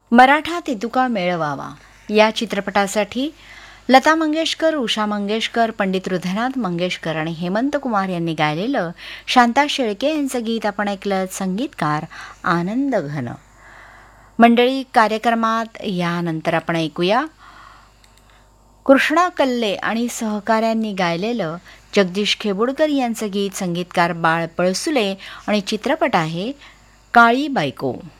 मराठा तेतुका मेळवावा या चित्रपटासाठी लता मंगेशकर, उषा मंगेशकर, पंडित हृदयनाथ मंगेशकर आणि हेमंत कुमार यांनी गायलेलं शांता शेळके यांचं गीत आपण ऐकलं. संगीतकार आनंद घन. मंडळी, कार्यक्रमात यानंतर आपण ऐकूया कृष्णा कल्ले आणि सहकाऱ्यांनी गायलेलं जगदीश खेबुडकर यांचं गीत. संगीतकार बाळ पळसुले आणि चित्रपट आहे काळी बायको.